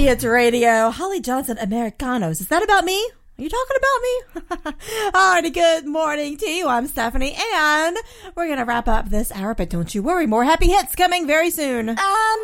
Hits Radio. Holly Johnson, Americanos. Is that about me? Are you talking about me? Alrighty, good morning to you. I'm Stephanie, and we're going to wrap up this hour, but don't you worry, more happy hits coming very soon.